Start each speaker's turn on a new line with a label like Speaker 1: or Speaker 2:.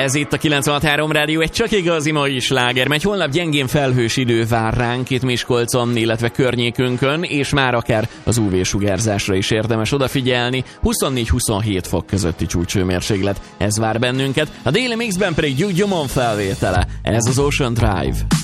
Speaker 1: Ez itt a 96.3 Rádió, egy csak igazi mai sláger, mert holnap gyengén felhős idő vár ránk itt Miskolcon, illetve környékünkön, és már akár az UV-sugárzásra is érdemes odafigyelni. 24-27 fok közötti csúcsőmérséklet, ez vár bennünket. A déli mixben pedig Duke Dumont felvétele, ez az Ocean Drive.